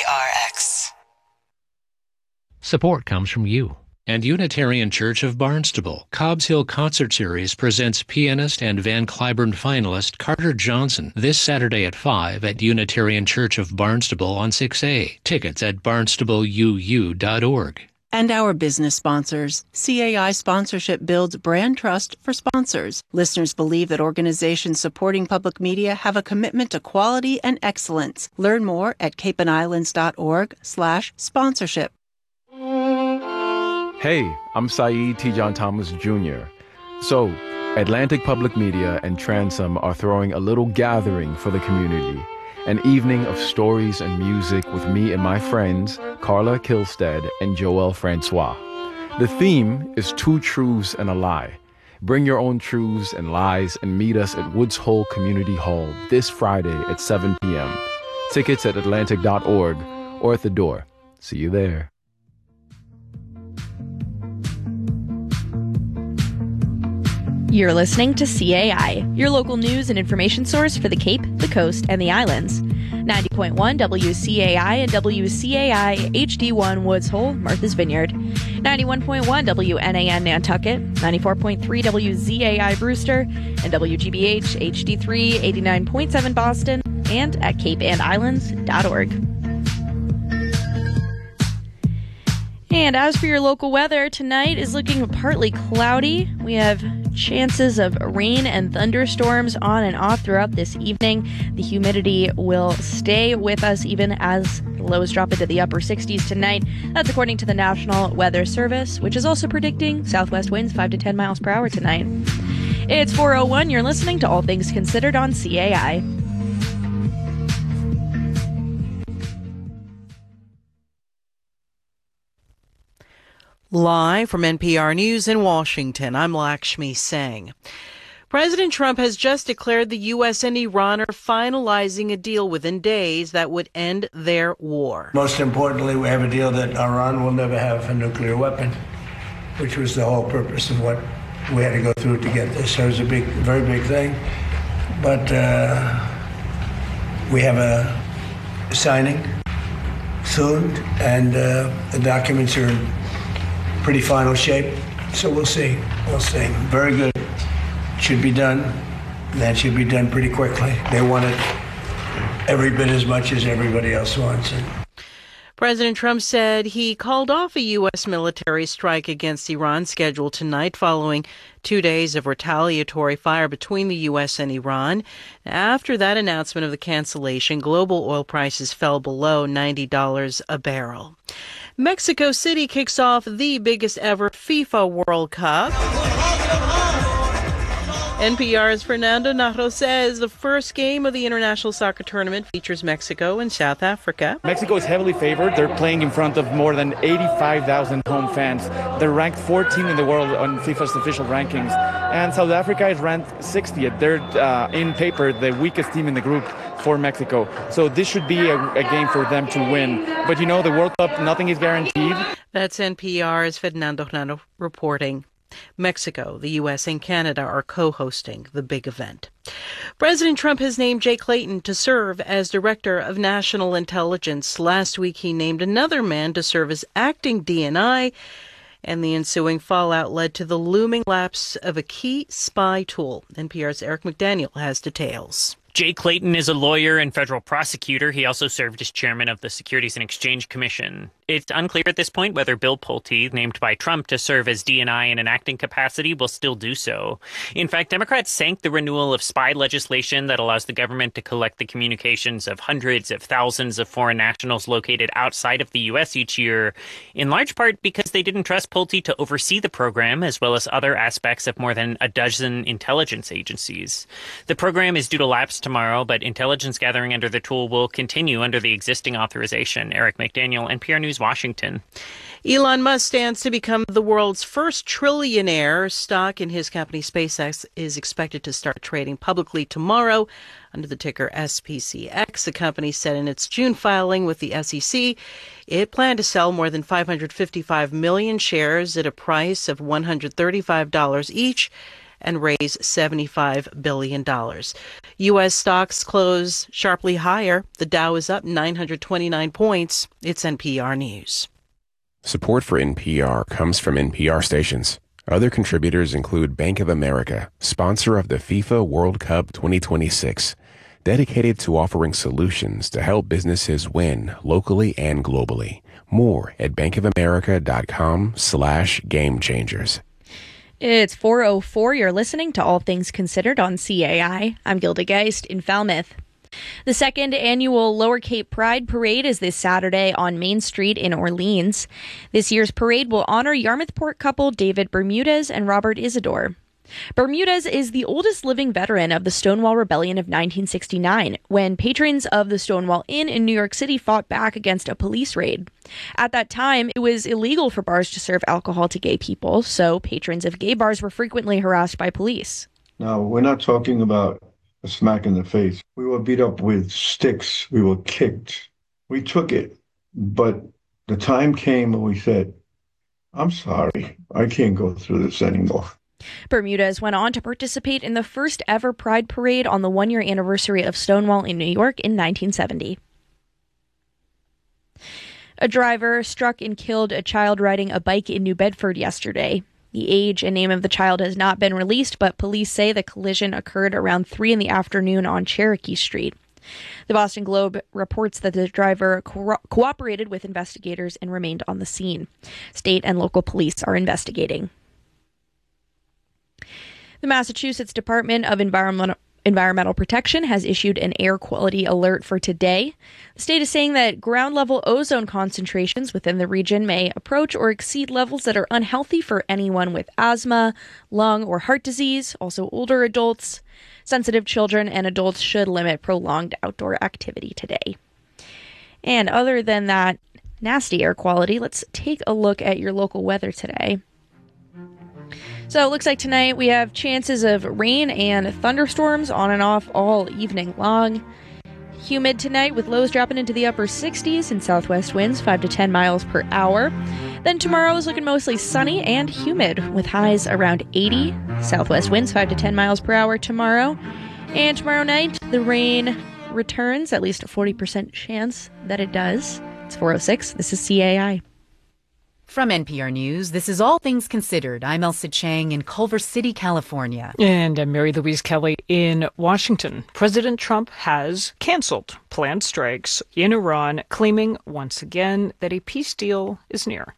KPRX. Support comes from you and Unitarian Church of Barnstable. Cobb's Hill Concert Series presents pianist and Van Cliburn finalist Carter Johnson this Saturday at 5 at Unitarian Church of Barnstable on 6A. Tickets at barnstableuu.org. And our business sponsors. CAI sponsorship builds brand trust for sponsors. Listeners believe that organizations supporting public media have a commitment to quality and excellence. Learn more at capeandislands.org/sponsorship. Hey, I'm Saeed T. John Thomas Jr. So, Atlantic Public Media and Transom are throwing a little gathering for the community. An evening of stories and music with me and my friends, Carla Kilstead and Joel Francois. The theme is Two Truths and a Lie. Bring your own truths and lies and meet us at Woods Hole Community Hall this Friday at 7 p.m. Tickets at atlantic.org or at the door. See you there. You're listening to CAI, your local news and information source for the Cape, the Coast, and the Islands. 90.1 WCAI and WCAI HD1 Woods Hole, Martha's Vineyard. 91.1 WNAN Nantucket, 94.3 WZAI Brewster, and WGBH HD3 89.7 Boston, and at capeandislands.org. And as for your local weather, tonight is looking partly cloudy. We have chances of rain and thunderstorms on and off throughout this evening. The humidity will stay with us even as the lows drop into the upper 60s tonight. That's according to the National Weather Service, which is also predicting southwest winds 5 to 10 miles per hour tonight. It's 4:01. You're listening to All Things Considered on CAI. Live from NPR News in Washington, I'm Lakshmi Singh. President Trump has just declared the U.S. and Iran are finalizing a deal within days that would end their war. Most importantly, we have a deal that Iran will never have a nuclear weapon, which was the whole purpose of what we had to go through to get this. So it was a big, very big thing. But we have a signing soon, and the documents are in pretty final shape, so we'll see. Very good. Should be done. That should be done pretty quickly. They want it every bit as much as everybody else wants it. President Trump said he called off a U.S. military strike against Iran scheduled tonight following 2 days of retaliatory fire between the U.S. and Iran. After that announcement of the cancellation, global oil prices fell below $90 a barrel. Mexico City kicks off the biggest ever FIFA World Cup. NPR's Fernando Narro says the first game of the international soccer tournament features Mexico and South Africa. Mexico is heavily favored. They're playing in front of more than 85,000 home fans. They're ranked 14th in the world on FIFA's official rankings. And South Africa is ranked 60th. They're, in paper, the weakest team in the group for Mexico. So this should be a game for them to win. But you know, the World Cup, nothing is guaranteed. That's NPR's Fernando Narro reporting. Mexico, the U.S., and Canada are co-hosting the big event. President Trump has named Jay Clayton to serve as Director of National Intelligence. Last week, he named another man to serve as acting DNI, and the ensuing fallout led to the looming lapse of a key spy tool. NPR's Eric McDaniel has details. Jay Clayton is a lawyer and federal prosecutor. He also served as chairman of the Securities and Exchange Commission. It's unclear at this point whether Bill Pulte, named by Trump to serve as DNI in an acting capacity, will still do so. In fact, Democrats sank the renewal of spy legislation that allows the government to collect the communications of hundreds of thousands of foreign nationals located outside of the U.S. each year, in large part because they didn't trust Pulte to oversee the program, as well as other aspects of more than a dozen intelligence agencies. The program is due to lapse tomorrow, but intelligence gathering under the tool will continue under the existing authorization. Eric McDaniel, NPR News, Washington. Elon Musk stands to become the world's first trillionaire. Stock in his company SpaceX is expected to start trading publicly tomorrow under the ticker SPCX. The company said in its June filing with the SEC it planned to sell more than 555 million shares at a price of $135 each and raise $75 billion. U.S. stocks close sharply higher. The Dow is up 929 points. It's NPR News. Support for NPR comes from NPR stations. Other contributors include Bank of America, sponsor of the FIFA World Cup 2026, dedicated to offering solutions to help businesses win locally and globally. More at bankofamerica.com/gamechangers. It's 4:04. You're listening to All Things Considered on CAI. I'm Gilda Geist in Falmouth. The second annual Lower Cape Pride Parade is this Saturday on Main Street in Orleans. This year's parade will honor Yarmouth Port couple David Bermudez and Robert Isidore. Bermudez is the oldest living veteran of the Stonewall Rebellion of 1969, when patrons of the Stonewall Inn in New York City fought back against a police raid. At that time, it was illegal for bars to serve alcohol to gay people, so patrons of gay bars were frequently harassed by police. Now, we're not talking about a smack in the face. We were beat up with sticks. We were kicked. We took it. But the time came when we said, I'm sorry, I can't go through this anymore. Bermudez went on to participate in the first ever Pride Parade on the one-year anniversary of Stonewall in New York in 1970. A driver struck and killed a child riding a bike in New Bedford yesterday. The age and name of the child has not been released, but police say the collision occurred around 3 p.m. on Cherokee Street. The Boston Globe reports that the driver cooperated with investigators and remained on the scene. State and local police are investigating. The Massachusetts Department of Environmental Protection has issued an air quality alert for today. The state is saying that ground-level ozone concentrations within the region may approach or exceed levels that are unhealthy for anyone with asthma, lung, or heart disease, also older adults. Sensitive children and adults should limit prolonged outdoor activity today. And other than that nasty air quality, let's take a look at your local weather today. So it looks like tonight we have chances of rain and thunderstorms on and off all evening long. Humid tonight with lows dropping into the upper 60s and southwest winds 5 to 10 miles per hour. Then tomorrow is looking mostly sunny and humid with highs around 80. Southwest winds 5 to 10 miles per hour tomorrow. And tomorrow night the rain returns, at least a 40% chance that it does. It's 4:06. This is CAI. From NPR News, this is All Things Considered. I'm Elsa Chang in Culver City, California. And I'm Mary Louise Kelly in Washington. President Trump has canceled planned strikes in Iran, claiming once again that a peace deal is near.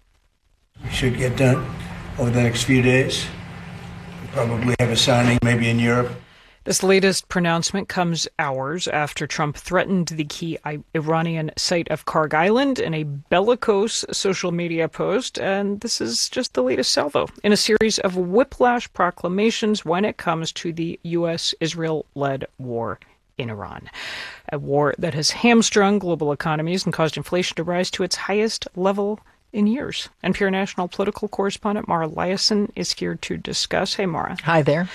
It should get done over the next few days. We'll probably have a signing maybe in Europe. This latest pronouncement comes hours after Trump threatened the key Iranian site of Kharg Island in a bellicose social media post, and this is just the latest salvo in a series of whiplash proclamations when it comes to the U.S.-Israel-led war in Iran, a war that has hamstrung global economies and caused inflation to rise to its highest level in years. NPR national political correspondent Mara Liasson is here to discuss. Hey, Mara. Hi there.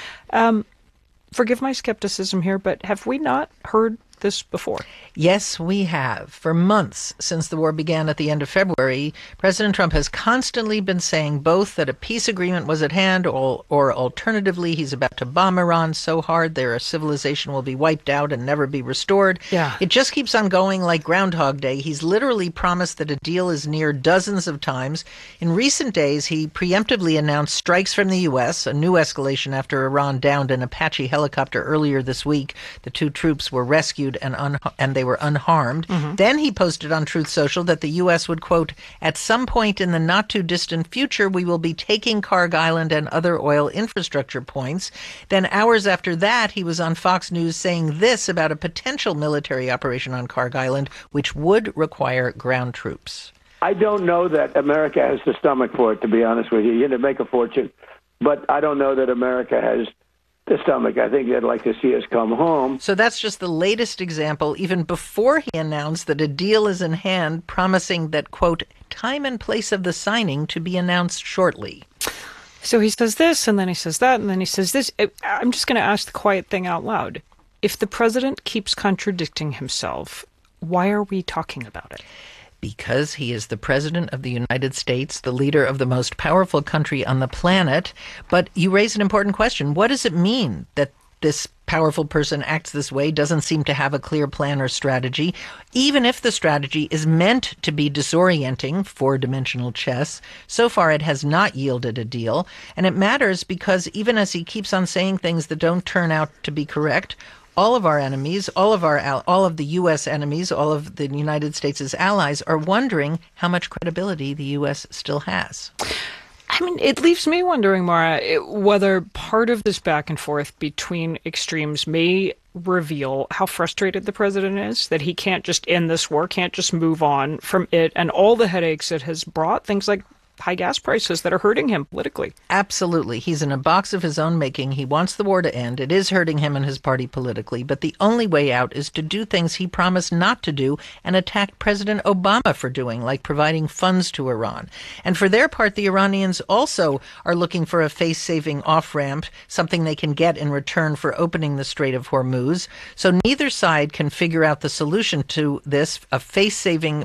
Forgive my skepticism here, but have we not heard this before? Yes, we have. For months since the war began at the end of February, President Trump has constantly been saying both that a peace agreement was at hand or alternatively he's about to bomb Iran so hard their civilization will be wiped out and never be restored. Yeah. It just keeps on going like Groundhog Day. He's literally promised that a deal is near dozens of times. In recent days, he preemptively announced strikes from the U.S., a new escalation after Iran downed an Apache helicopter earlier this week. The 2 troops were rescued and they were unharmed. Mm-hmm. Then he posted on Truth Social that the U.S. would, quote, at some point in the not-too-distant future, we will be taking Kharg Island and other oil infrastructure points. Then hours after that, he was on Fox News saying this about a potential military operation on Kharg Island, which would require ground troops. I don't know that America has the stomach for it, to be honest with you. You're going to make a fortune, but I don't know that America has the stomach. I think they'd like to see us come home. So that's just the latest example, even before he announced that a deal is in hand, promising that, quote, time and place of the signing to be announced shortly. So he says this, and then he says that, and then he says this. I'm just going to ask the quiet thing out loud. If the president keeps contradicting himself, why are we talking about it? Because he is the president of the United States, the leader of the most powerful country on the planet. But you raise an important question. What does it mean that this powerful person acts this way, doesn't seem to have a clear plan or strategy? Even if the strategy is meant to be disorienting, four-dimensional chess, so far it has not yielded a deal. And it matters because even as he keeps on saying things that don't turn out to be correct, all of our enemies, all of the U.S. enemies, all of the United States' allies are wondering how much credibility the U.S. still has. I mean, it leaves me wondering, Mara, whether part of this back and forth between extremes may reveal how frustrated the president is, that he can't just end this war, can't just move on from it, and all the headaches it has brought, things like high gas prices that are hurting him politically. Absolutely. He's in a box of his own making. He wants the war to end. It is hurting him and his party politically, but the only way out is to do things he promised not to do and attacked President Obama for doing, like providing funds to Iran. And for their part, the Iranians also are looking for a face-saving off-ramp, something they can get in return for opening the Strait of Hormuz. So neither side can figure out the solution to this, a face-saving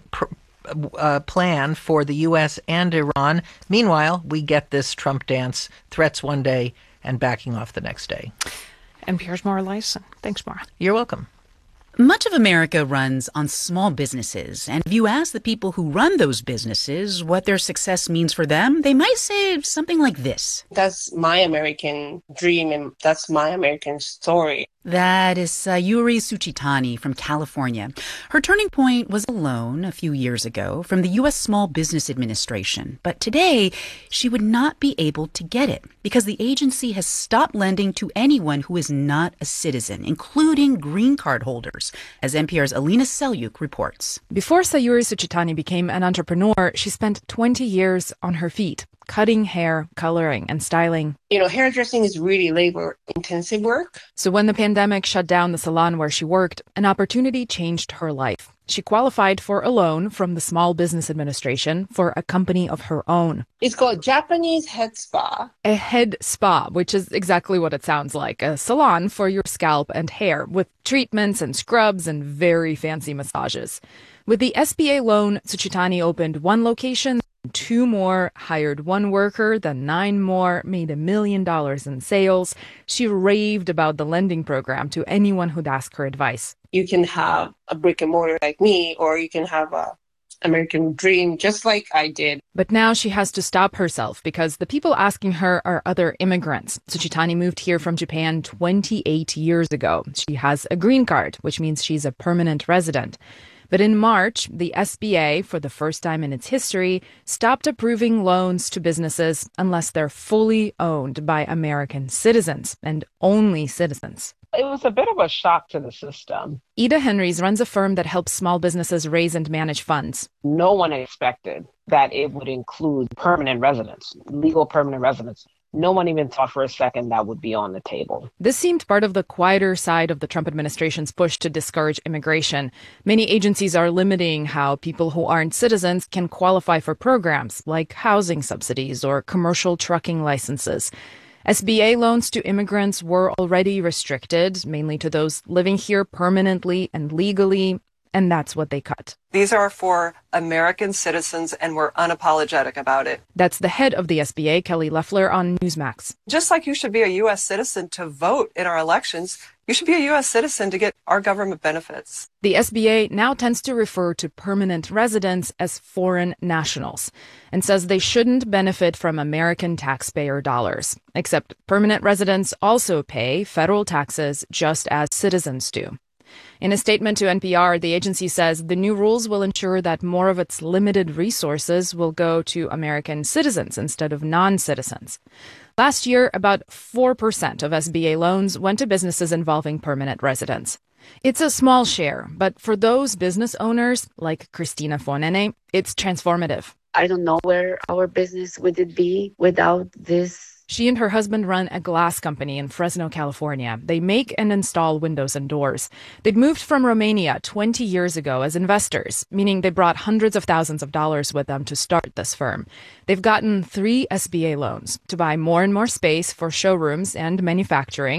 plan for the U.S. and Iran. Meanwhile, we get this Trump dance, threats one day and backing off the next day. NPR's Mara Liasson. Thanks, Mara. You're welcome. Much of America runs on small businesses, and if you ask the people who run those businesses what their success means for them, they might say something like this. That's my American dream, and that's my American story. That is Sayuri Suchitani from California. Her turning point was a loan a few years ago from the U.S. Small Business Administration. But today, she would not be able to get it because the agency has stopped lending to anyone who is not a citizen, including green card holders, as NPR's Alina Selyuk reports. Before Sayuri Suchitani became an entrepreneur, she spent 20 years on her feet, cutting hair, coloring, and styling. Hairdressing is really labor-intensive work. So when the pandemic shut down the salon where she worked, an opportunity changed her life. She qualified for a loan from the Small Business Administration for a company of her own. It's called Japanese Head Spa. A head spa, which is exactly what it sounds like, a salon for your scalp and hair, with treatments and scrubs and very fancy massages. With the SBA loan, Suchitani opened one location, 2 more, hired 1 worker, then 9 more, made $1 million in sales. She raved about the lending program to anyone who'd ask her advice. You can have a brick and mortar like me, or you can have a American dream just like I did. But now she has to stop herself because the people asking her are other immigrants. Suchitani moved here from Japan 28 years ago. She has a green card, which means she's a permanent resident. But in March, the SBA, for the first time in its history, stopped approving loans to businesses unless they're fully owned by American citizens, and only citizens. It was a bit of a shock to the system. Ida Henrys runs a firm that helps small businesses raise and manage funds. No one expected that it would include permanent residents, legal permanent residents. No one even thought for a second that would be on the table. This seemed part of the quieter side of the Trump administration's push to discourage immigration. Many agencies are limiting how people who aren't citizens can qualify for programs like housing subsidies or commercial trucking licenses. SBA loans to immigrants were already restricted, mainly to those living here permanently and legally, and that's what they cut. These are for American citizens, and we're unapologetic about it. That's the head of the SBA, Kelly Loeffler, on Newsmax. Just like you should be a U.S. citizen to vote in our elections, you should be a U.S. citizen to get our government benefits. The SBA now tends to refer to permanent residents as foreign nationals and says they shouldn't benefit from American taxpayer dollars. Except permanent residents also pay federal taxes just as citizens do. In a statement to NPR, the agency says the new rules will ensure that more of its limited resources will go to American citizens instead of non-citizens. Last year, about 4% of SBA loans went to businesses involving permanent residents. It's a small share, but for those business owners, like Christina Fonene, it's transformative. I don't know where our business would be without this. She and her husband run a glass company in Fresno, California. They make and install windows and doors. They'd moved from Romania 20 years ago as investors, meaning they brought hundreds of thousands of dollars with them to start this firm. They've gotten 3 SBA loans to buy more and more space for showrooms and manufacturing,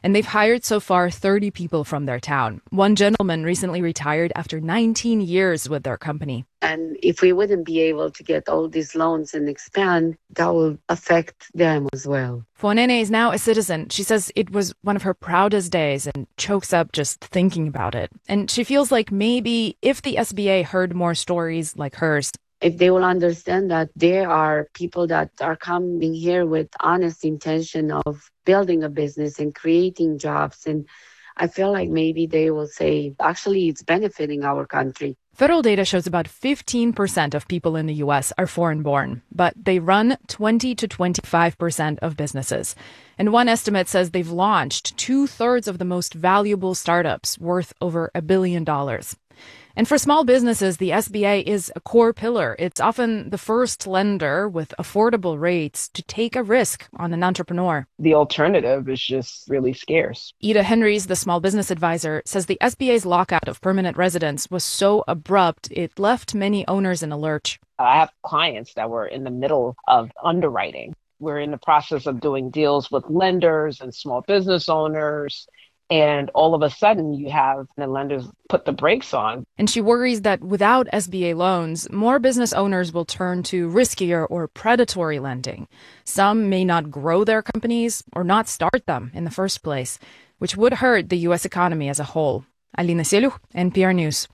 And they've hired so far 30 people from their town. One gentleman recently retired after 19 years with their company. And if we wouldn't be able to get all these loans and expand, that will affect them as well. Fonene is now a citizen. She says it was one of her proudest days and chokes up just thinking about it. And she feels like maybe if the SBA heard more stories like hers, if they will understand that there are people that are coming here with honest intention of building a business and creating jobs, and I feel like maybe they will say, actually, it's benefiting our country. Federal data shows about 15% of people in the U.S. are foreign-born, but they run 20 to 25% of businesses. And one estimate says they've launched 2/3 of the most valuable startups worth over $1 billion. And for small businesses, the SBA is a core pillar. It's often the first lender with affordable rates to take a risk on an entrepreneur. The alternative is just really scarce. Ida Henrys, the small business advisor, says the SBA's lockout of permanent residents was so abrupt, it left many owners in a lurch. I have clients that were in the middle of underwriting. We're in the process of doing deals with lenders and small business owners. And all of a sudden, you have the lenders put the brakes on. And she worries that without SBA loans, more business owners will turn to riskier or predatory lending. Some may not grow their companies or not start them in the first place, which would hurt the U.S. economy as a whole. Alina Selu, NPR News.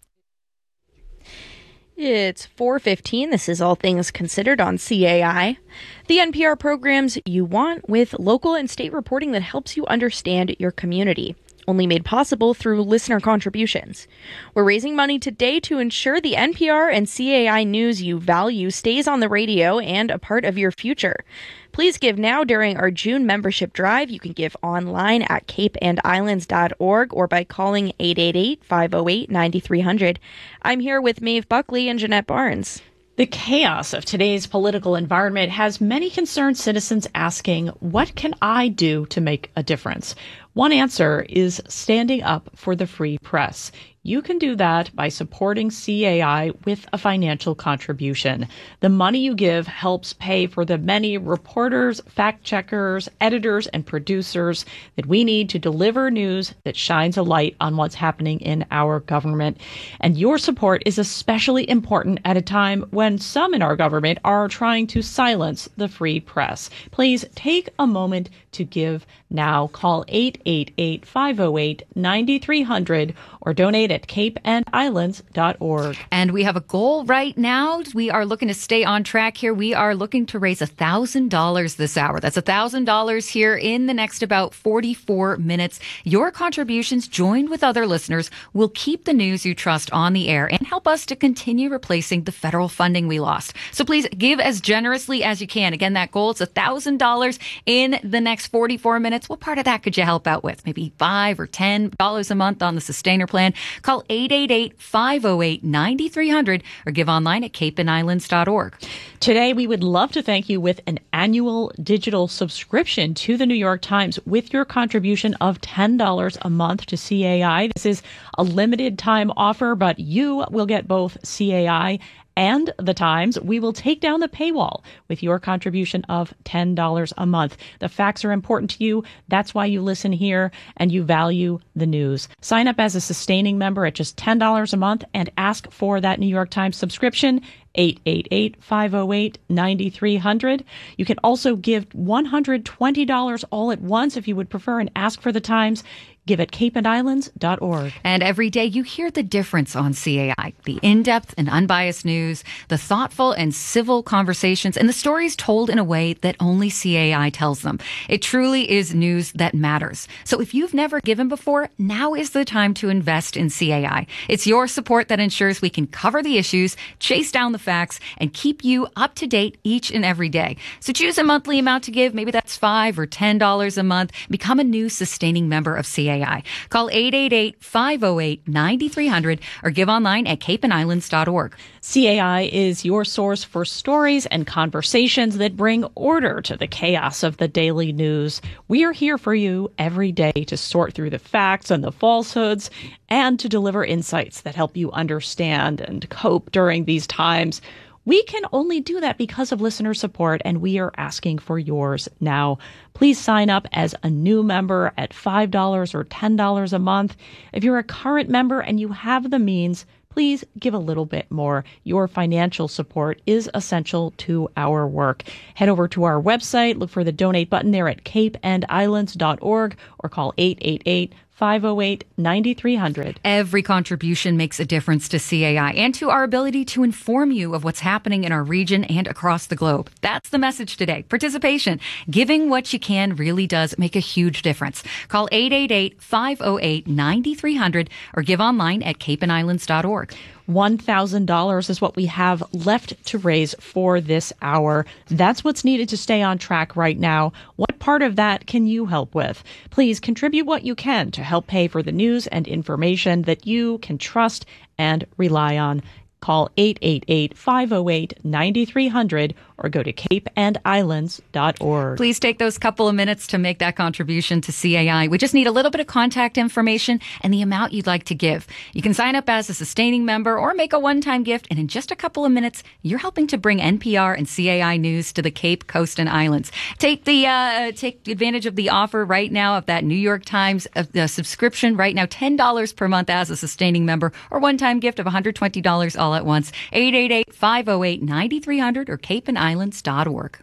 It's 4:15. This is All Things Considered on CAI. The NPR programs you want with local and state reporting that helps you understand your community. Only made possible through listener contributions. We're raising money today to ensure the NPR and CAI news you value stays on the radio and a part of your future. Please give now during our June membership drive. You can give online at capeandislands.org or by calling 888-508-9300. I'm here with Maeve Buckley and Jeanette Barnes. The chaos of today's political environment has many concerned citizens asking, what can I do to make a difference? One answer is standing up for the free press. You can do that by supporting CAI with a financial contribution. The money you give helps pay for the many reporters, fact-checkers, editors, and producers that we need to deliver news that shines a light on what's happening in our government. And your support is especially important at a time when some in our government are trying to silence the free press. Please take a moment to give now. Call 888-508-9300 or donate at capeandislands.org. And we have a goal right now. We are looking to stay on track here. We are looking to raise $1,000 this hour. That's $1,000 here in the next about 44 minutes. Your contributions, joined with other listeners, will keep the news you trust on the air and help us to continue replacing the federal funding we lost. So please give as generously as you can. Again, that goal is $1,000 in the next 44 minutes. What part of that could you help out with? Maybe $5 or $10 a month on the Sustainer plan. Call 888-508-9300 or give online at capeandislands.org. Today, we would love to thank you with an annual digital subscription to the New York Times with your contribution of $10 a month to CAI. This is a limited time offer, but you will get both CAI and the Times. We will take down the paywall with your contribution of $10 a month. The facts are important to you. That's why you listen here and you value the news. Sign up as a sustaining member at just $10 a month and ask for that New York Times subscription. 888-508-9300. You can also give $120 all at once if you would prefer and ask for the Times. Give at capeandislands.org. And every day you hear the difference on CAI. The in-depth and unbiased news, the thoughtful and civil conversations, and the stories told in a way that only CAI tells them. It truly is news that matters. So if you've never given before, now is the time to invest in CAI. It's your support that ensures we can cover the issues, chase down the facts, and keep you up to date each and every day. So choose a monthly amount to give. Maybe that's $5 or $10 a month. Become a new sustaining member of CAI. Call 888-508-9300 or give online at capeandislands.org. CAI is your source for stories and conversations that bring order to the chaos of the daily news. We are here for you every day to sort through the facts and the falsehoods and to deliver insights that help you understand and cope during these times. We can only do that because of listener support, and we are asking for yours now. Please sign up as a new member at $5 or $10 a month. If you're a current member and you have the means, please give a little bit more. Your financial support is essential to our work. Head over to our website, look for the donate button there at capeandislands.org, or call 888-508-9300. Every contribution makes a difference to CAI and to our ability to inform you of what's happening in our region and across the globe. That's the message today. Participation. Giving what you can really does make a huge difference. Call 888-508-9300 or give online at capeandislands.org. $1,000 is what we have left to raise for this hour. That's what's needed to stay on track right now. What part of that can you help with? Please contribute what you can to help pay for the news and information that you can trust and rely on. Call 888-508-9300 or go to capeandislands.org. Please take those couple of minutes to make that contribution to CAI. We just need a little bit of contact information and the amount you'd like to give. You can sign up as a sustaining member or make a one-time gift, and in just a couple of minutes, you're helping to bring NPR and CAI news to the Cape, Coast, and Islands. Take advantage of the offer right now of that New York Times subscription right now, $10 per month as a sustaining member, or one-time gift of $120 all at once. 888-508-9300 or capeandislands.org.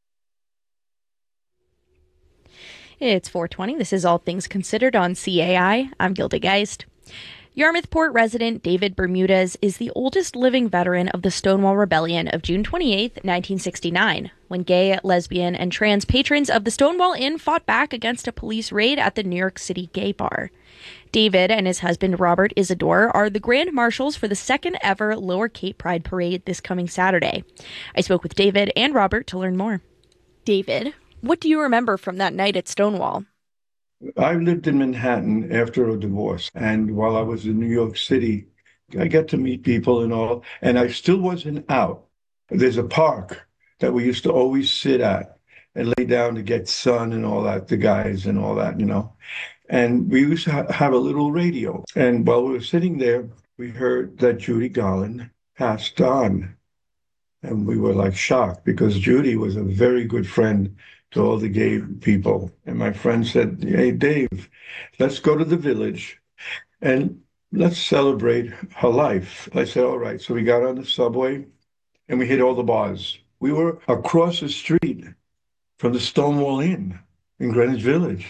It's 4:20. This is All Things Considered on CAI. I'm Gilda Geist. Yarmouth Port resident David Bermudez is the oldest living veteran of the Stonewall Rebellion of June 28, 1969, when gay, lesbian, and trans patrons of the Stonewall Inn fought back against a police raid at the New York City gay bar. David and his husband Robert Isidore are the grand marshals for the second ever Lower Cape Pride Parade this coming Saturday. I spoke with David and Robert to learn more. David, what do you remember from that night at Stonewall? I lived in Manhattan after a divorce, and while I was in New York City, I got to meet people and all, and I still wasn't out. There's a park that we used to always sit at and lay down to get sun and all that, the guys and all that, you know. And we used to have a little radio. And while we were sitting there, we heard that Judy Garland passed on. And we were like shocked because Judy was a very good friend to all the gay people. And my friend said, hey, Dave, let's go to the village and let's celebrate her life. I said, all right. So we got on the subway and we hit all the bars. We were across the street from the Stonewall Inn in Greenwich Village.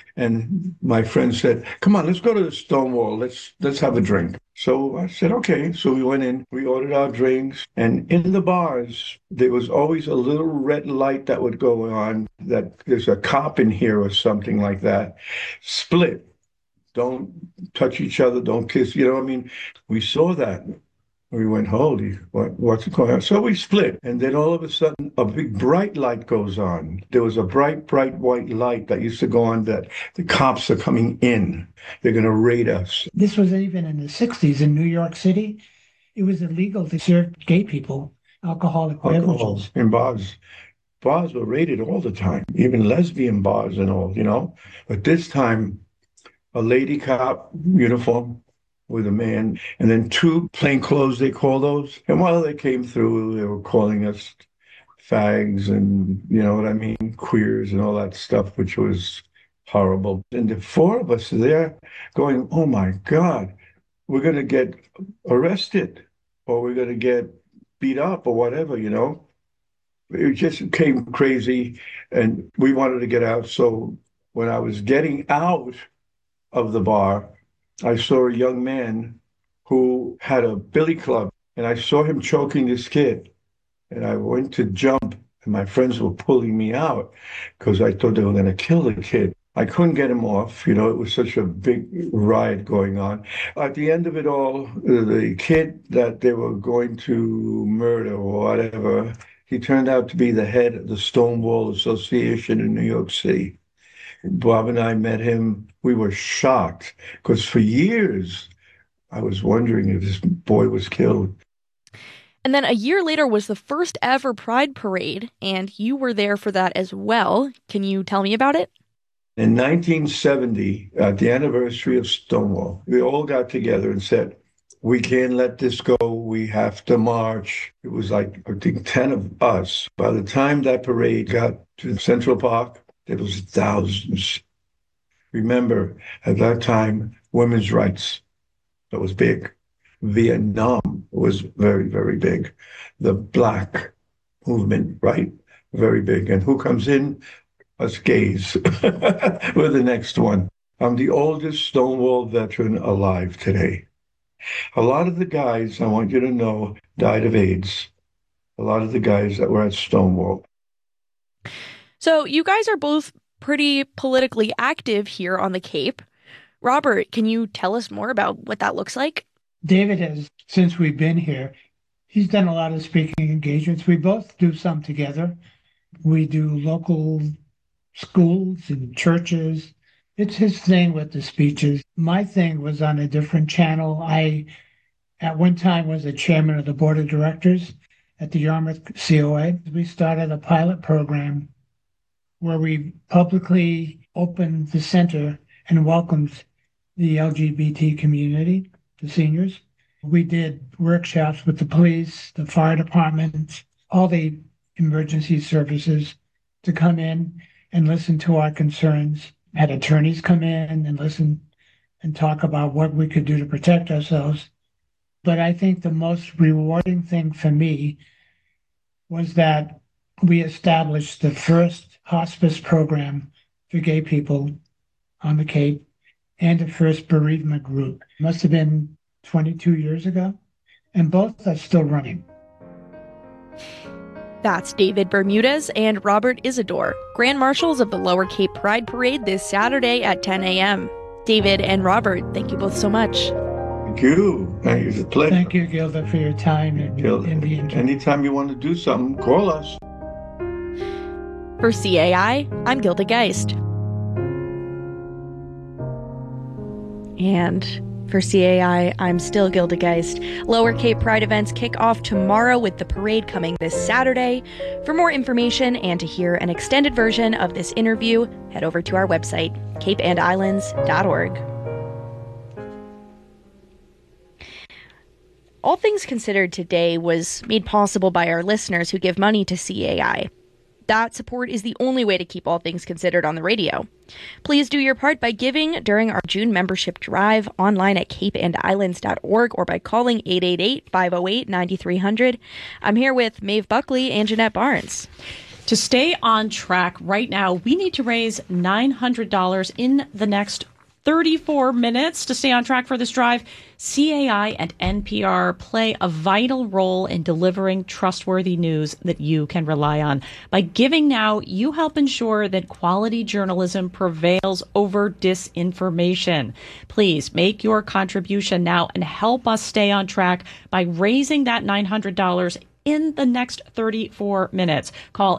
And my friend said, come on, let's go to the Stonewall. Let's have a drink. So I said, okay. So we went in, we ordered our drinks. And in the bars, there was always a little red light that would go on, that there's a cop in here or something like that. Split. Don't touch each other. Don't kiss. You know what I mean? We saw that. We went, holy, what's going on? So we split. And then all of a sudden, a big bright light goes on. There was a bright white light that used to go on that the cops are coming in. They're going to raid us. This was even in the 60s in New York City. It was illegal to serve gay people alcoholic beverages. In bars. Bars were raided all the time, even lesbian bars and all, you know. But this time, a lady cop uniform with a man, and then two plainclothes, they call those. And while they came through, they were calling us fags and, you know what I mean, queers and all that stuff, which was horrible. And the four of us there going, oh my God, we're going to get arrested or we're going to get beat up or whatever, you know. It just became crazy and we wanted to get out. So when I was getting out of the bar, I saw a young man who had a billy club, and I saw him choking this kid. And I went to jump, and my friends were pulling me out because I thought they were going to kill the kid. I couldn't get him off. You know, it was such a big riot going on. At the end of it all, the kid that they were going to murder or whatever, he turned out to be the head of the Stonewall Association in New York City. Bob and I met him. We were shocked because for years I was wondering if this boy was killed. And then a year later was the first ever Pride Parade, and you were there for that as well. Can you tell me about it? In 1970, at the anniversary of Stonewall, we all got together and said, we can't let this go. We have to march. It was like, I think, 10 of us. By the time that parade got to Central Park, there was thousands. Remember, at that time, women's rights, that was big. Vietnam was very, very big. The Black movement, right? Very big. And who comes in? Us gays. We're the next one. I'm the oldest Stonewall veteran alive today. A lot of the guys, I want you to know, died of AIDS. A lot of the guys that were at Stonewall. So you guys are both pretty politically active here on the Cape. Robert, can you tell us more about what that looks like? David has, since we've been here, he's done a lot of speaking engagements. We both do some together. We do local schools and churches. It's his thing with the speeches. My thing was on a different channel. I, at one time, was the chairman of the board of directors at the Yarmouth COA. We started a pilot program where we publicly opened the center and welcomed the LGBT community, the seniors. We did workshops with the police, the fire department, all the emergency services to come in and listen to our concerns. Had attorneys come in and listen and talk about what we could do to protect ourselves. But I think the most rewarding thing for me was that we established the first hospice program for gay people on the Cape and the first bereavement group. It must have been 22 years ago, and both are still running. That's David Bermudez and Robert Isidore, Grand Marshals of the Lower Cape Pride Parade this Saturday at 10 a.m. David and Robert, thank you both so much. Thank you. It's a pleasure. Thank you, Gilda, for your time and the interview. Anytime you want to do something, call us. For CAI, I'm Gilda Geist. And for CAI, I'm still Gilda Geist. Lower Cape Pride events kick off tomorrow with the parade coming this Saturday. For more information and to hear an extended version of this interview, head over to our website, capeandislands.org. All Things Considered today was made possible by our listeners who give money to CAI. That support is the only way to keep All Things Considered on the radio. Please do your part by giving during our June membership drive online at capeandislands.org or by calling 888-508-9300. I'm here with Maeve Buckley and Jeanette Barnes. To stay on track right now, we need to raise $900 in the next 34 minutes to stay on track for this drive. CAI and NPR play a vital role in delivering trustworthy news that you can rely on. By giving now, you help ensure that quality journalism prevails over disinformation. Please make your contribution now and help us stay on track by raising that $900 in the next 34 minutes. Call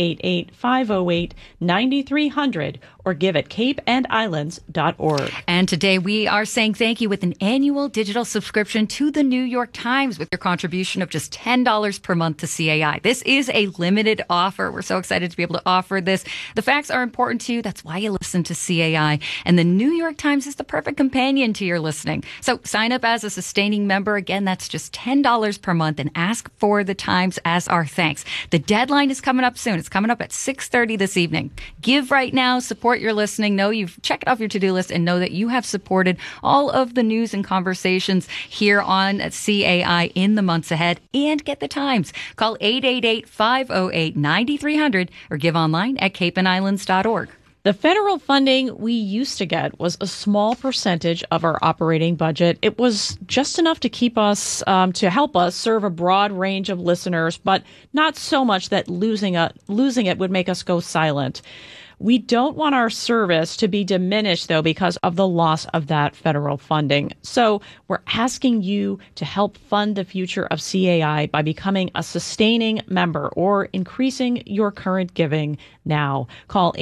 888-508-9300 or give at capeandislands.org. And today we are saying thank you with an annual digital subscription to the New York Times with your contribution of just $10 per month to CAI. This is a limited offer. We're so excited to be able to offer this. The facts are important to you. That's why you listen to CAI. And the New York Times is the perfect companion to your listening. So sign up as a sustaining member. Again, that's just $10 per month and ask for the Times as our thanks. The deadline is coming up soon. It's coming up at 6:30 this evening. Give right now. Support your listening. Know you've checked it off your to-do list and know that you have supported all of the news and conversations here on CAI in the months ahead. And get the Times. Call 888-508-9300 or give online at capeandislands.org. The federal funding we used to get was a small percentage of our operating budget. It was just enough to keep us, to help us serve a broad range of listeners, but not so much that losing it would make us go silent. We don't want our service to be diminished, though, because of the loss of that federal funding. So we're asking you to help fund the future of CAI by becoming a sustaining member or increasing your current giving now. Call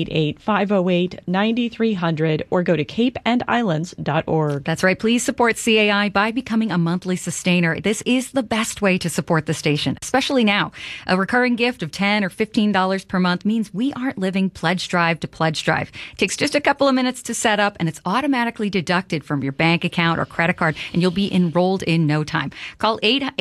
888-508-9300 or go to capeandislands.org. That's right. Please support CAI by becoming a monthly sustainer. This is the best way to support the station, especially now. A recurring gift of $10 or $15 per month means we aren't living pledged Pledge Drive to Pledge Drive. It takes just a couple of minutes to set up, and it's automatically deducted from your bank account or credit card, and you'll be enrolled in no time. Call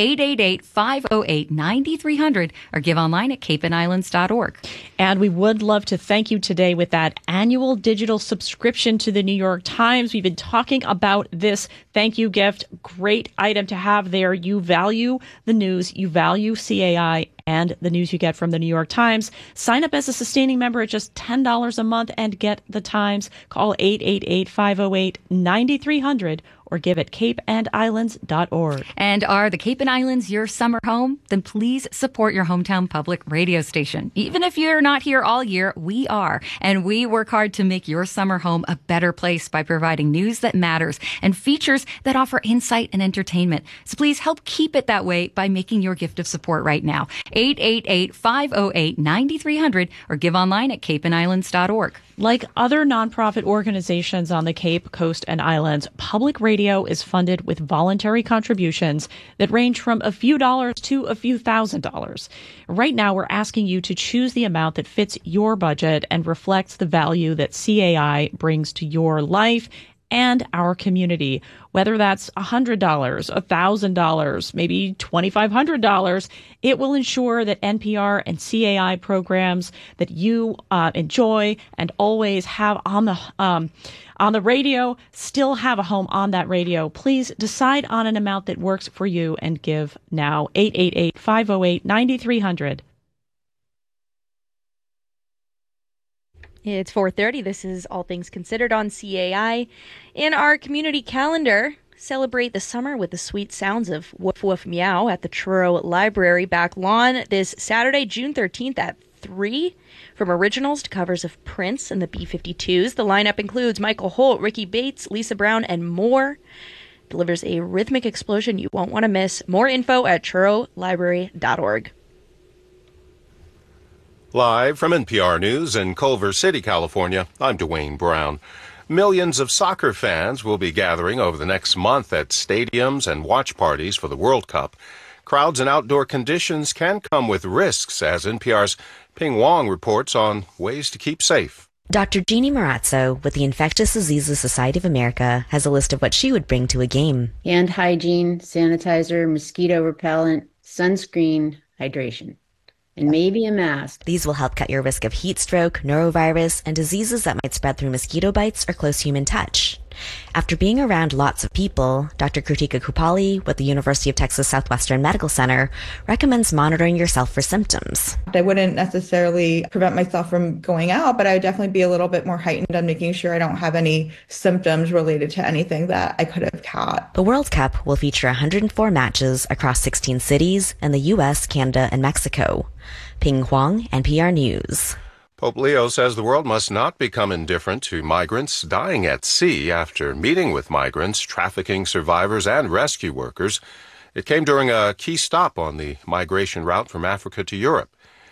888-508-9300 or give online at capeandislands.org. And we would love to thank you today with that annual digital subscription to the New York Times. We've been talking about this thank you gift. Great item to have there. You value the news, you value CAI and the news you get from the New York Times. Sign up as a sustaining member at just $10 a month and get the Times. Call 888-508-9300 or give at capeandislands.org. And are the Cape and Islands your summer home? Then please support your hometown public radio station. Even if you're not here all year, we are. And we work hard to make your summer home a better place by providing news that matters and features that offer insight and entertainment. So please help keep it that way by making your gift of support right now. 888-508-9300 or give online at capeandislands.org. Like other nonprofit organizations on the Cape, Coast, and Islands, public radio is funded with voluntary contributions that range from a few dollars to a few $1,000s. Right now, we're asking you to choose the amount that fits your budget and reflects the value that CAI brings to your life and our community, whether that's $100, $1,000, maybe $2,500. It will ensure that NPR and CAI programs that you enjoy and always have on the radio still have a home on that radio. Please decide on an amount that works for you and give now. 888-508-9300. It's 4:30. This is All Things Considered on CAI. In our community calendar, celebrate the summer with the sweet sounds of Woof Woof Meow at the Truro Library back lawn this Saturday, June 13th at 3. From originals to covers of Prince and the B-52s, the lineup includes Michael Holt, Ricky Bates, Lisa Brown, and more. Delivers a rhythmic explosion you won't want to miss. More info at trurolibrary.org. Live from NPR News in Culver City, California, I'm Dwayne Brown. Millions of soccer fans will be gathering over the next month at stadiums and watch parties for the World Cup. Crowds and outdoor conditions can come with risks, as NPR's Ping Wong reports on ways to keep safe. Dr. Jeannie Marazzo with the Infectious Diseases Society of America has a list of what she would bring to a game. Hand hygiene, sanitizer, mosquito repellent, sunscreen, hydration. And maybe a mask. These will help cut your risk of heat stroke, norovirus, and diseases that might spread through mosquito bites or close human touch. After being around lots of people, Dr. Krutika Kupali with the University of Texas Southwestern Medical Center recommends monitoring yourself for symptoms. I wouldn't necessarily prevent myself from going out, but I would definitely be a little bit more heightened on making sure I don't have any symptoms related to anything that I could have caught. The World Cup will feature 104 matches across 16 cities in the U.S., Canada, and Mexico. Ping Huang, NPR News. Pope Leo says the world must not become indifferent to migrants dying at sea after meeting with migrants, trafficking survivors, and rescue workers. It came during a key stop on the migration route from Africa to Europe.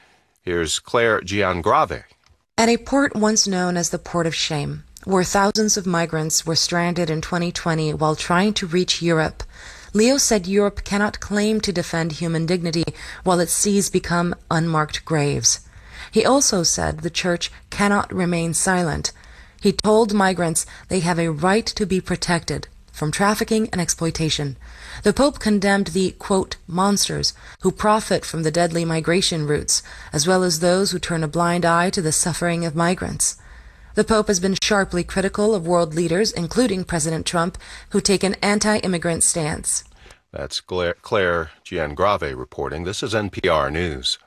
Here's Claire Giangrave. At a port once known as the Port of Shame, where thousands of migrants were stranded in 2020 while trying to reach Europe, Leo said Europe cannot claim to defend human dignity while its seas become unmarked graves. He also said the Church cannot remain silent. He told migrants they have a right to be protected from trafficking and exploitation. The Pope condemned the, quote, monsters who profit from the deadly migration routes, as well as those who turn a blind eye to the suffering of migrants. The Pope has been sharply critical of world leaders, including President Trump, who take an anti-immigrant stance. That's Claire Giangrave reporting. This is NPR News.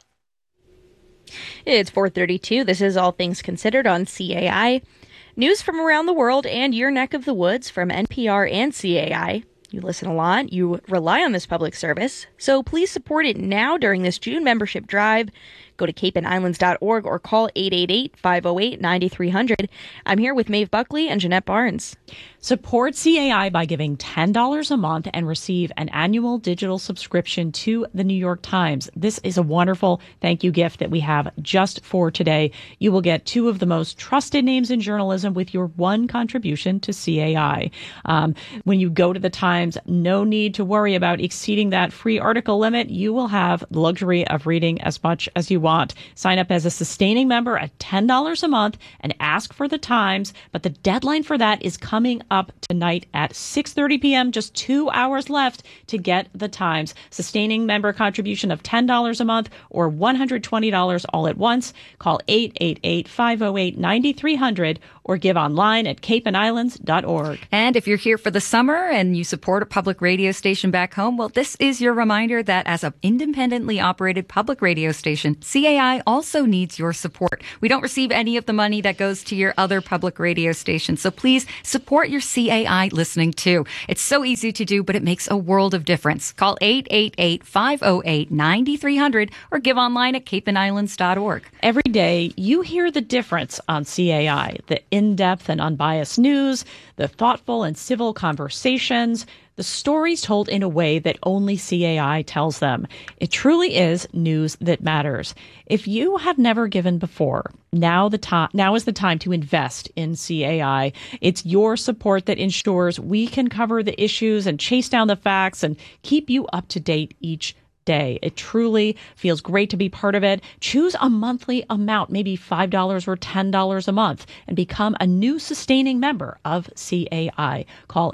It's 4:32. This is All Things Considered on CAI. News from around the world and your neck of the woods from NPR and CAI. You listen a lot. You rely on this public service. So please support it now during this June membership drive. Go to capeandislands.org or call 888-508-9300. I'm here with Maeve Buckley and Jeanette Barnes. Support CAI by giving $10 a month and receive an annual digital subscription to the New York Times. This is a wonderful thank you gift that we have just for today. You will get two of the most trusted names in journalism with your one contribution to CAI. When you go to the Times, no need to worry about exceeding that free article limit. You will have the luxury of reading as much as you want want. Sign up as a sustaining member at $10 a month and ask for the times. But the deadline for that is coming up tonight at 6:30 p.m. Just 2 hours left to get the times. Sustaining member contribution of $10 a month or $120 all at once. Call 888-508-9300 or give online at capeandislands.org. And if you're here for the summer and you support a public radio station back home, well, this is your reminder that as an independently operated public radio station, CAI also needs your support. We don't receive any of the money that goes to your other public radio stations, so please support your CAI listening too. It's so easy to do, but it makes a world of difference. Call 888-508-9300 or give online at capeandislands.org. Every day, you hear the difference on CAI, the in-depth and unbiased news, the thoughtful and civil conversations, the stories told in a way that only CAI tells them. It truly is news that matters. If you have never given before, now is the time to invest in CAI. It's your support that ensures we can cover the issues and chase down the facts and keep you up to date each day. It truly feels great to be part of it. Choose a monthly amount, maybe $5 or $10 a month, and become a new sustaining member of CAI. Call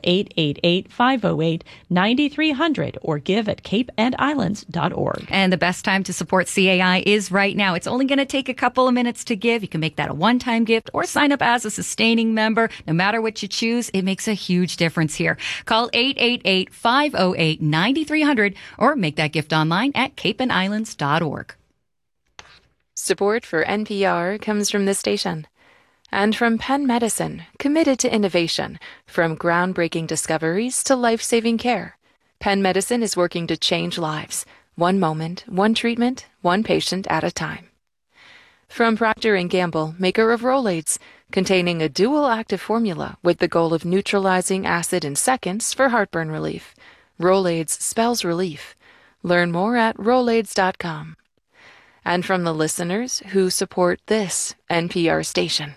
888-508-9300 or give at capeandislands.org. And the best time to support CAI is right now. It's only going to take a couple of minutes to give. You can make that a one-time gift or sign up as a sustaining member. No matter what you choose, it makes a huge difference here. Call 888-508-9300 or make that gift online at capeandislands.org. Support for NPR comes from this station and from Penn Medicine, committed to innovation, from groundbreaking discoveries to life-saving care. Penn Medicine is working to change lives, one moment, one treatment, one patient at a time. From Procter & Gamble, maker of Rolaids, containing a dual-active formula with the goal of neutralizing acid in seconds for heartburn relief. Rolaids spells relief. Learn more at Rolaids.com. And from the listeners who support this NPR station.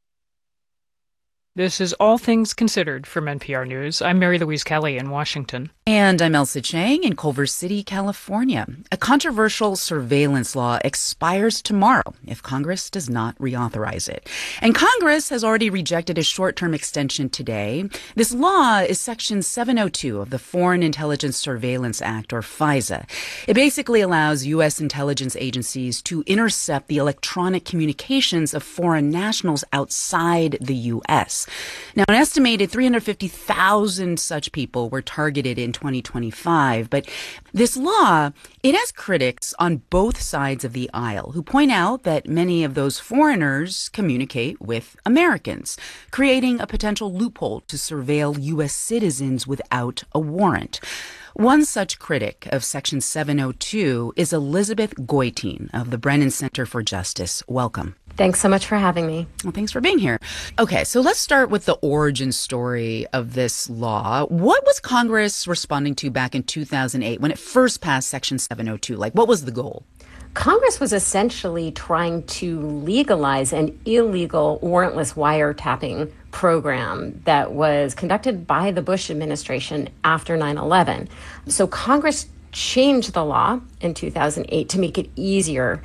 This is All Things Considered from NPR News. I'm Mary Louise Kelly in Washington. And I'm Elsa Chang in Culver City, California. A controversial surveillance law expires tomorrow if Congress does not reauthorize it. And Congress has already rejected a short-term extension today. This law is Section 702 of the Foreign Intelligence Surveillance Act, or FISA. It basically allows U.S. intelligence agencies to intercept the electronic communications of foreign nationals outside the U.S. Now, an estimated 350,000 such people were targeted in 2025. But this law, it has critics on both sides of the aisle who point out that many of those foreigners communicate with Americans, creating a potential loophole to surveil U.S. citizens without a warrant. One such critic of Section 702 is Elizabeth Goitein of the Brennan Center for Justice. Welcome. Thanks so much for having me. Well, thanks for being here. Okay, so let's start with the origin story of this law. What was Congress responding to back in 2008 when it first passed Section 702? Like, what was the goal? Congress was essentially trying to legalize an illegal warrantless wiretapping program that was conducted by the Bush administration after 9/11. So Congress changed the law in 2008 to make it easier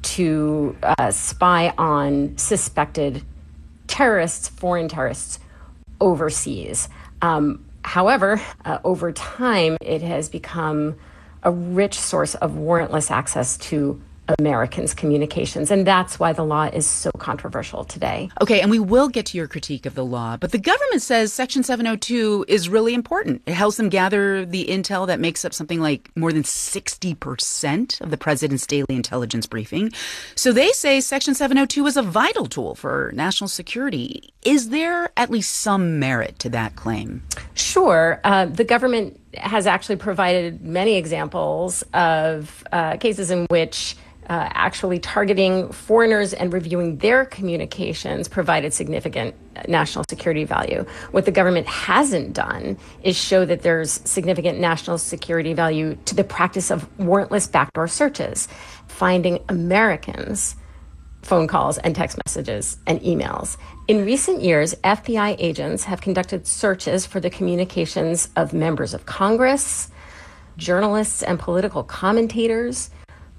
to spy on suspected terrorists, foreign terrorists, overseas. However, over time, it has become a rich source of warrantless access to Americans' communications. And that's why the law is so controversial today. Okay, and we will get to your critique of the law, but the government says Section 702 is really important. It helps them gather the intel that makes up something like more than 60% of the president's daily intelligence briefing. So they say Section 702 is a vital tool for national security. Is there at least some merit to that claim? Sure. The government has actually provided many examples of cases in which actually targeting foreigners and reviewing their communications provided significant national security value. What the government hasn't done is show that there's significant national security value to the practice of warrantless backdoor searches, finding Americans' phone calls and text messages and emails. In recent years, FBI agents have conducted searches for the communications of members of Congress, journalists and political commentators,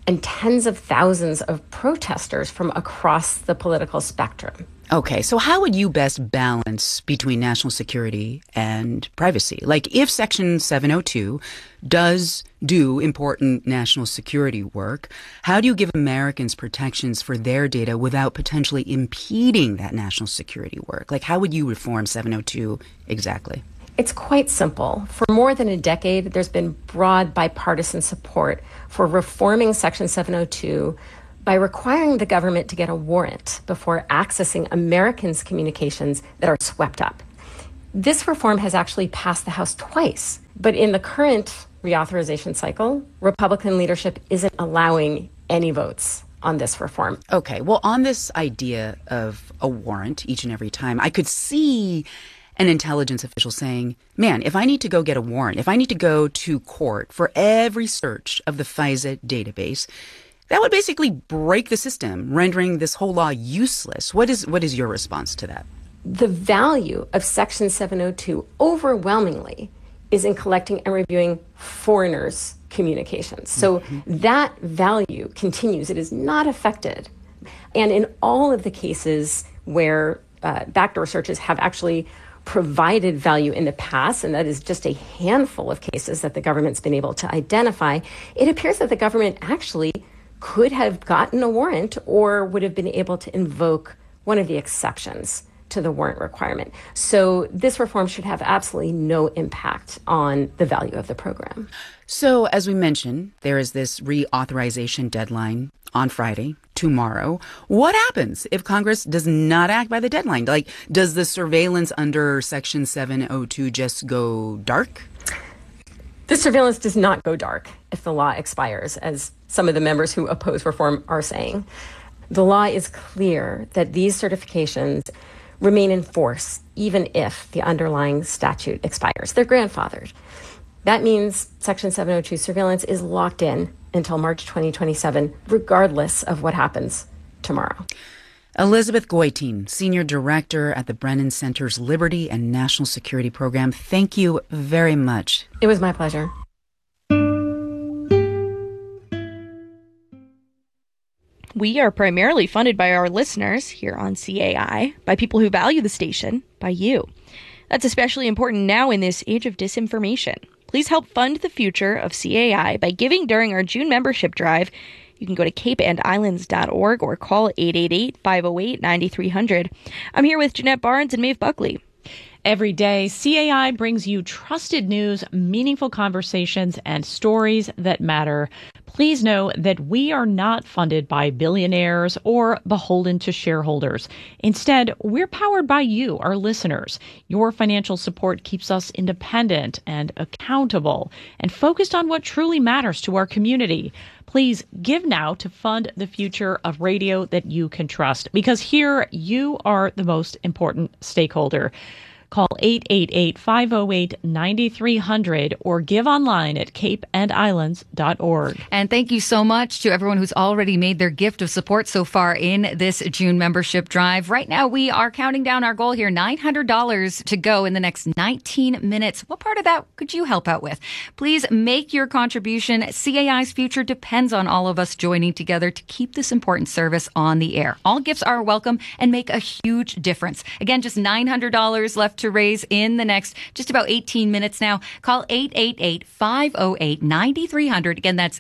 and tens of thousands of protesters from across the political spectrum. Okay, so how would you best balance between national security and privacy? Like, if Section 702 does do important national security work, how do you give Americans protections for their data without potentially impeding that national security work? Like, how would you reform 702 exactly? It's quite simple. For more than a decade, there's been broad bipartisan support for reforming Section 702 by requiring the government to get a warrant before accessing Americans' communications that are swept up. This reform has actually passed the House twice, but in the current reauthorization cycle, Republican leadership isn't allowing any votes on this reform. Okay, well, on this idea of a warrant each and every time, I could see an intelligence official saying, man, if I need to go get a warrant, if I need to go to court for every search of the FISA database, that would basically break the system, rendering this whole law useless. What is your response to that? The value of Section 702 overwhelmingly is in collecting and reviewing foreigners' communications. So that value continues. It is not affected. And in all of the cases where backdoor searches have actually provided value in the past, and that is just a handful of cases that the government's been able to identify, it appears that the government actually could have gotten a warrant or would have been able to invoke one of the exceptions to the warrant requirement. So this reform should have absolutely no impact on the value of the program. So, as we mentioned, there is this reauthorization deadline on Friday, tomorrow. What happens if Congress does not act by the deadline? Like, does the surveillance under Section 702 just go dark? The surveillance does not go dark if the law expires, as some of the members who oppose reform are saying. The law is clear that these certifications remain in force even if the underlying statute expires. They're grandfathered. That means Section 702 surveillance is locked in until March 2027, regardless of what happens tomorrow. Elizabeth Goitein, Senior Director at the Brennan Center's Liberty and National Security Program, thank you very much. It was my pleasure. We are primarily funded by our listeners here on CAI, by people who value the station, by you. That's especially important now in this age of disinformation. Please help fund the future of CAI by giving during our June membership drive. You can go to capeandislands.org or call 888-508-9300. I'm here with Jeanette Barnes and Maeve Buckley. Every day, CAI brings you trusted news, meaningful conversations, and stories that matter. Please know that we are not funded by billionaires or beholden to shareholders. Instead, we're powered by you, our listeners. Your financial support keeps us independent and accountable and focused on what truly matters to our community. Please give now to fund the future of radio that you can trust, because here you are the most important stakeholder. Call 888-508-9300 or give online at capeandislands.org. And thank you so much to everyone who's already made their gift of support so far in this June membership drive. Right now, we are counting down our goal here, $900 to go in the next 19 minutes. What part of that could you help out with? Please make your contribution. CAI's future depends on all of us joining together to keep this important service on the air. All gifts are welcome and make a huge difference. Again, just $900 left to raise in the next just about 18 minutes now. Call 888-508-9300. Again, that's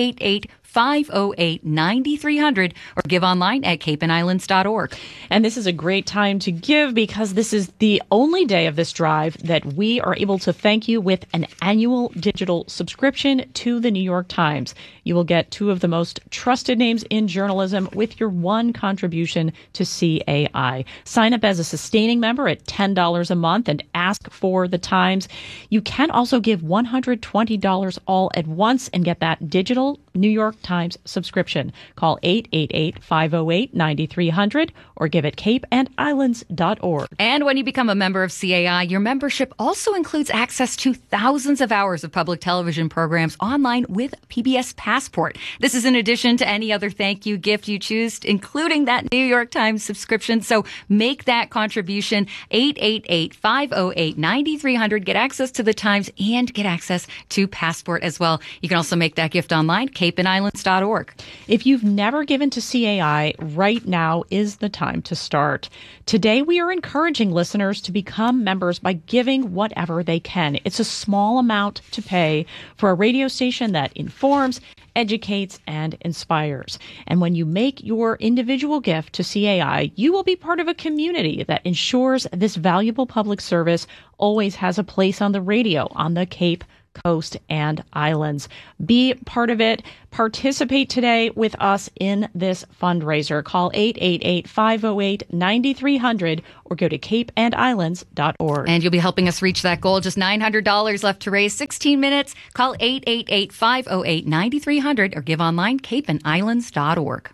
888-508-9300 or give online at capeandislands.org. And this is a great time to give because this is the only day of this drive that we are able to thank you with an annual digital subscription to the New York Times. You will get two of the most trusted names in journalism with your one contribution to CAI. Sign up as a sustaining member at $10 a month and ask for the Times. You can also give $120 all at once and get that digital New York Times subscription. Call 888-508-9300 or give at capeandislands.org. And when you become a member of CAI, your membership also includes access to thousands of hours of public television programs online with PBS Passport. This is in addition to any other thank you gift you choose, including that New York Times subscription. So make that contribution. 888-508-9300. Get access to the Times and get access to Passport as well. You can also make that gift online, capeandislands.org. KateandIslands.org. If you've never given to CAI, right now is the time to start. Today, we are encouraging listeners to become members by giving whatever they can. It's a small amount to pay for a radio station that informs, educates, and inspires. And when you make your individual gift to CAI, you will be part of a community that ensures this valuable public service always has a place on the radio on the Cape Coast and Islands. Be part of it. Participate today with us in this fundraiser. Call 888-508-9300 or go to capeandislands.org. And you'll be helping us reach that goal. Just $900 left to raise. 16 minutes. Call 888-508-9300 or give online capeandislands.org.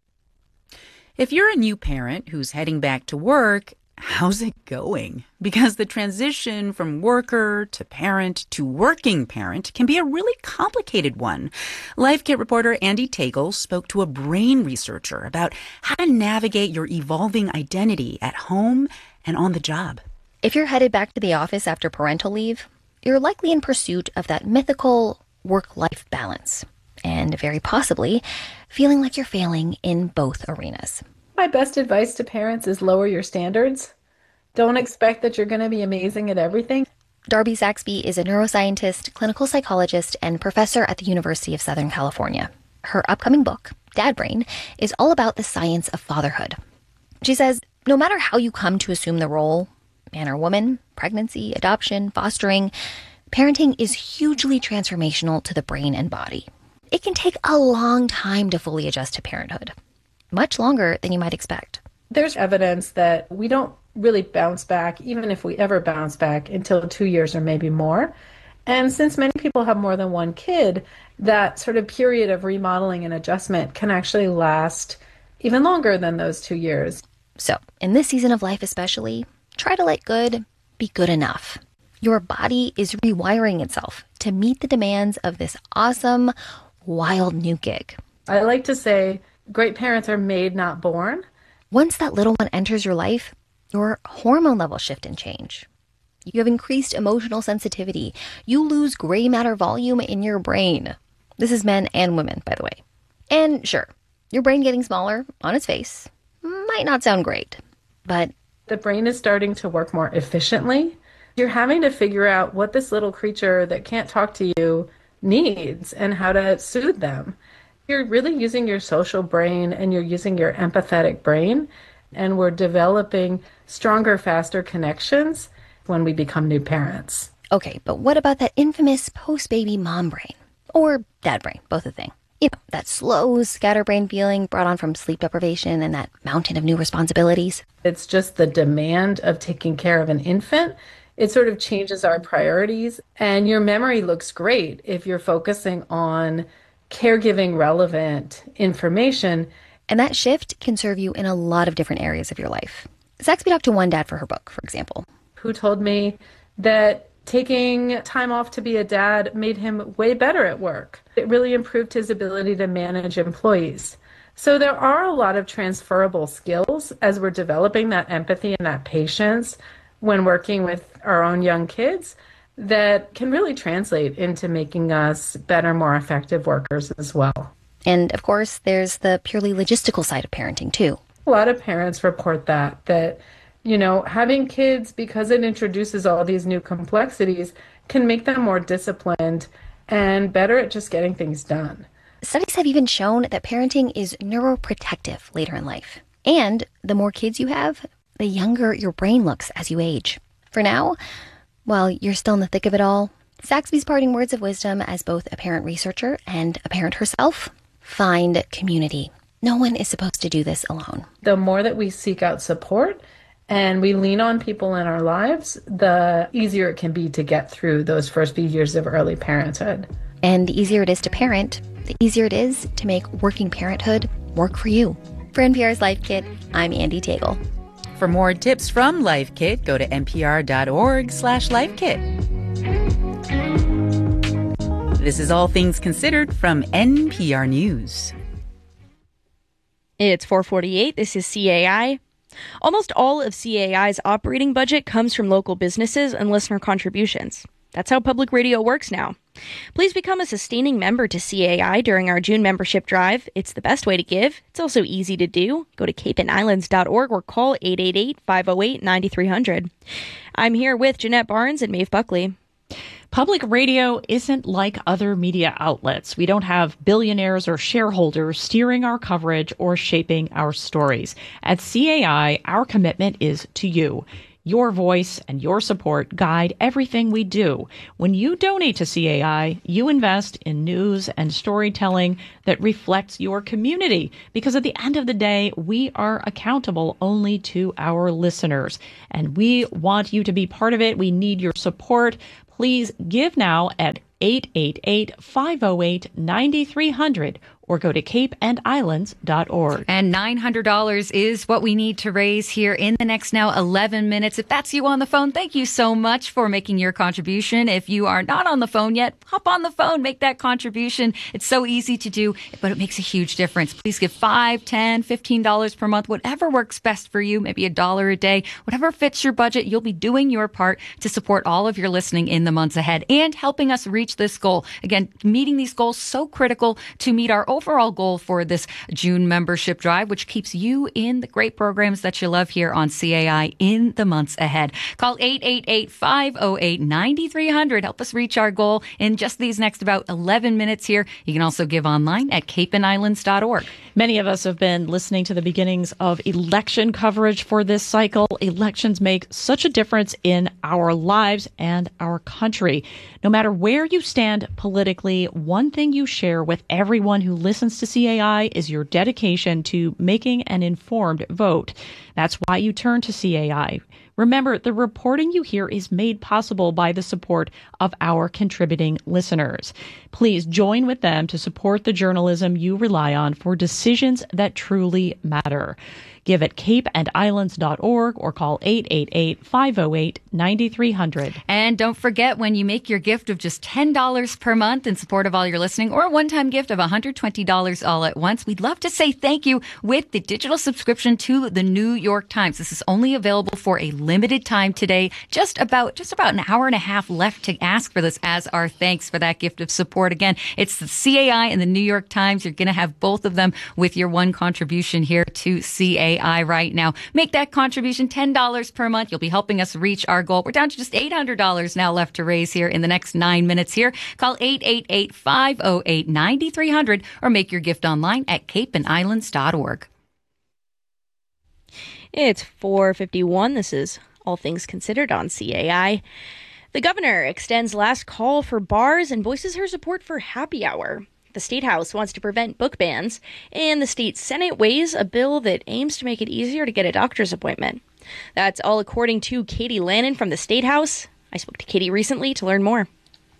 If you're a new parent who's heading back to work, how's it going? Because the transition from worker to parent to working parent can be a really complicated one. Life Kit reporter Andee Tagle spoke to a brain researcher about how to navigate your evolving identity at home and on the job. If you're headed back to the office after parental leave, you're likely in pursuit of that mythical work-life balance, and very possibly feeling like you're failing in both arenas. My best advice to parents is lower your standards. Don't expect that you're going to be amazing at everything. Darby Saxby is a neuroscientist, clinical psychologist, and professor at the University of Southern California. Her upcoming book, Dad Brain, is all about the science of fatherhood. She says, no matter how you come to assume the role, man or woman, pregnancy, adoption, fostering, parenting is hugely transformational to the brain and body. It can take a long time to fully adjust to parenthood. Much longer than you might expect. There's evidence that we don't really bounce back, even if we ever bounce back, until 2 years or maybe more. And since many people have more than one kid, that sort of period of remodeling and adjustment can actually last even longer than those 2 years. So, in this season of life especially, try to let good be good enough. Your body is rewiring itself to meet the demands of this awesome, wild new gig. I like to say, great parents are made, not born. Once that little one enters your life, your hormone levels shift and change. You have increased emotional sensitivity. You lose gray matter volume in your brain. This is men and women, by the way. And sure, your brain getting smaller on its face might not sound great, but the brain is starting to work more efficiently. You're having to figure out what this little creature that can't talk to you needs and how to soothe them. You're really using your social brain and you're using your empathetic brain, and we're developing stronger, faster connections when we become new parents. Okay, but what about that infamous post-baby mom brain? Or dad brain, both a thing. You know, that slow, scatterbrain feeling brought on from sleep deprivation and that mountain of new responsibilities. It's just the demand of taking care of an infant. It sort of changes our priorities, and your memory looks great if you're focusing on caregiving relevant information. And that shift can serve you in a lot of different areas of your life. Saxby talked to one dad for her book, for example, who told me that taking time off to be a dad made him way better at work. It really improved his ability to manage employees. So there are a lot of transferable skills as we're developing that empathy and that patience when working with our own young kids that can really translate into making us better, more effective workers as well. And of course, there's the purely logistical side of parenting too. A lot of parents report that, you know, having kids, because it introduces all these new complexities, can make them more disciplined and better at just getting things done. Studies have even shown that parenting is neuroprotective later in life. And the more kids you have, the younger your brain looks as you age. For now, while you're still in the thick of it all, Saxby's parting words of wisdom as both a parent researcher and a parent herself: find community. No one is supposed to do this alone. The more that we seek out support and we lean on people in our lives, the easier it can be to get through those first few years of early parenthood. And the easier it is to parent, the easier it is to make working parenthood work for you. For NPR's Life Kit, I'm Andee Tagle. For more tips from Life Kit, go to npr.org/lifekit. This is All Things Considered from NPR News. It's 4:48. This is CAI. Almost all of CAI's operating budget comes from local businesses and listener contributions. That's how public radio works now. Please become a sustaining member to CAI during our June membership drive. It's the best way to give. It's also easy to do. Go to capeandislands.org or call 888-508-9300. I'm here with Jeanette Barnes and Maeve Buckley. Public radio isn't like other media outlets. We don't have billionaires or shareholders steering our coverage or shaping our stories. At CAI, our commitment is to you. Your voice and your support guide everything we do. When you donate to CAI, you invest in news and storytelling that reflects your community. Because at the end of the day, we are accountable only to our listeners. And we want you to be part of it. We need your support. Please give now at 888-508-9300 or go to capeandislands.org. And $900 is what we need to raise here in the next now 11 minutes. If that's you on the phone, thank you so much for making your contribution. If you are not on the phone yet, hop on the phone, make that contribution. It's so easy to do, but it makes a huge difference. Please give $5, $10, $15 per month, whatever works best for you, maybe $1 a day, whatever fits your budget. You'll be doing your part to support all of your listening in the months ahead and helping us reach this goal. Again, meeting these goals so critical to meet our overall goal for this June membership drive, which keeps you in the great programs that you love here on CAI in the months ahead. Call 888-508-9300. Help us reach our goal in just these next about 11 minutes here. You can also give online at capeandislands.org. Many of us have been listening to the beginnings of election coverage for this cycle. Elections make such a difference in our lives and our country. No matter where you stand politically, one thing you share with everyone who listens to CAI is your dedication to making an informed vote. That's why you turn to CAI. Remember, the reporting you hear is made possible by the support of our contributing listeners. Please join with them to support the journalism you rely on for decisions that truly matter. Give at capeandislands.org or call 888-508-9300. And don't forget, when you make your gift of just $10 per month in support of all your listening, or a one-time gift of $120 all at once, we'd love to say thank you with the digital subscription to the New York Times. This is only available for a limited time today. Just about an hour and a half left to ask for this as our thanks for that gift of support. Again, it's the CAI and the New York Times. You're going to have both of them with your one contribution here to CAI right now. Make that contribution $10 per month. You'll be helping us reach our goal. We're down to just $800 now left to raise here in the next 9 minutes here. Call 888-508-9300 or make your gift online at capeandislands.org. It's 4:51. This is All Things Considered on CAI. The governor extends last call for bars and voices her support for happy hour. The State House wants to prevent book bans, and the state Senate weighs a bill that aims to make it easier to get a doctor's appointment. That's all according to Katie Lannon from the State House. I spoke to Katie recently to learn more.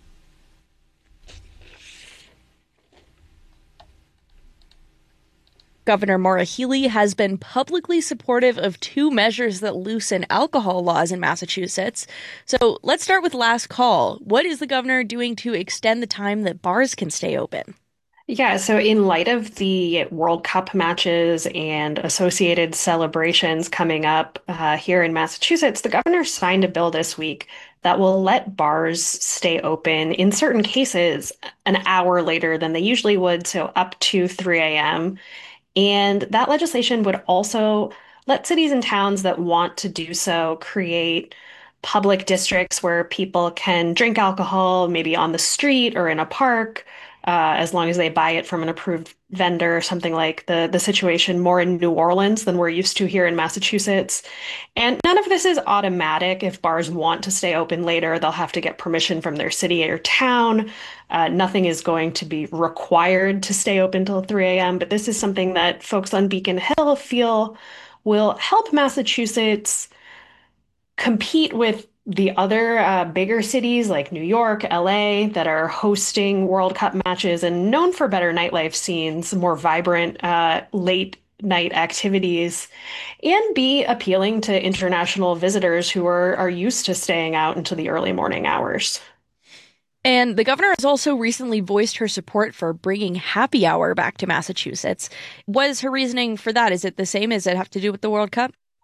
Governor Maura Healey has been publicly supportive of two measures that loosen alcohol laws in Massachusetts. So let's start with last call. What is the governor doing to extend the time that bars can stay open? Yeah, so in light of the World Cup matches and associated celebrations coming up here in Massachusetts, the governor signed a bill this week that will let bars stay open in certain cases an hour later than they usually would, so up to 3 a.m. And that legislation would also let cities and towns that want to do so create public districts where people can drink alcohol, maybe on the street or in a park, as long as they buy it from an approved vendor, or something like the situation more in New Orleans than we're used to here in Massachusetts. And none of this is automatic. If bars want to stay open later, they'll have to get permission from their city or town. Nothing is going to be required to stay open till 3 a.m., but this is something that folks on Beacon Hill feel will help Massachusetts compete with the other bigger cities like New York, LA, that are hosting World Cup matches and known for better nightlife scenes, more vibrant late night activities, and be appealing to international visitors who are used to staying out into the early morning hours. And the governor has also recently voiced her support for bringing happy hour back to Massachusetts. What is her reasoning for that? Is it the same? Does it have to do with the World Cup?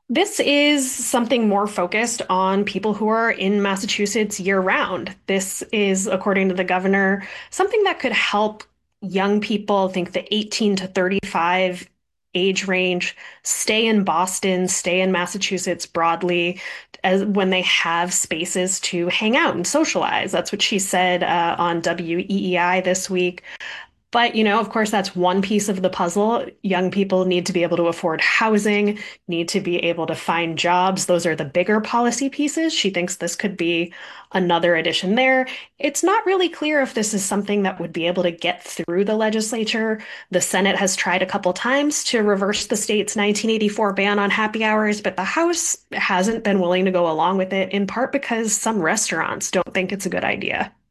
This is something more focused on people who are in Massachusetts year round. This is, according to the governor, something that could help young people, think the 18 to 35 age range, stay in Boston, stay in Massachusetts broadly, as when they have spaces to hang out and socialize. That's what she said on WEEI this week. But, of course, that's one piece of the puzzle. Young people need to be able to afford housing, need to be able to find jobs. Those are the bigger policy pieces. She thinks this could be another addition there. It's not really clear if this is something that would be able to get through the legislature. The Senate has tried a couple times to reverse the state's 1984 ban on happy hours, but the House hasn't been willing to go along with it, in part because some restaurants don't think it's a good idea.